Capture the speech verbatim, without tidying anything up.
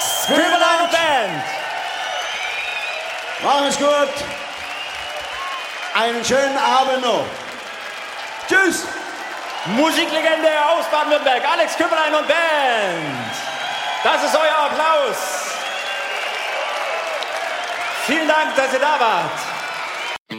Köberlein und Band. Mach es gut. Einen schönen Abend noch. Tschüss. Musiklegende aus Baden-Württemberg, Alex Köberlein und Band. Das ist euer Applaus. Vielen Dank, dass ihr da wart.